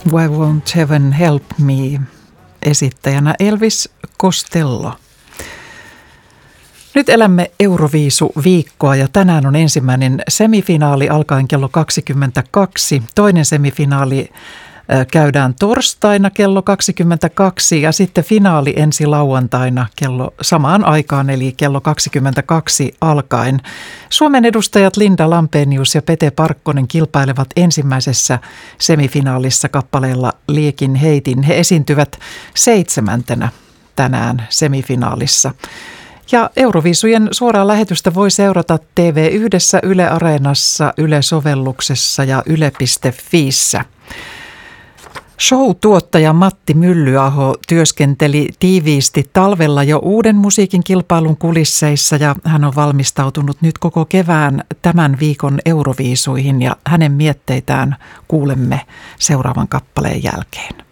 Why Won't Heaven Help Me? Esittäjänä Elvis Costello. Nyt elämme Euroviisu-viikkoa ja tänään on ensimmäinen semifinaali alkaen kello 22. Toinen semifinaali käydään torstaina kello 22 ja sitten finaali ensi lauantaina kello samaan aikaan eli kello 22 alkaen. Suomen edustajat Linda Lampenius ja Pete Parkkonen kilpailevat ensimmäisessä semifinaalissa kappaleella Liekin heitin. He esiintyvät 7. tänään semifinaalissa. Ja Euroviisujen suoraa lähetystä voi seurata TV1, Yle Areenassa, Yle-sovelluksessa ja yle.fiissä. Show-tuottaja Matti Myllyaho työskenteli tiiviisti talvella jo uuden musiikin kilpailun kulisseissa ja hän on valmistautunut nyt koko kevään tämän viikon Euroviisuihin ja hänen mietteitään kuulemme seuraavan kappaleen jälkeen.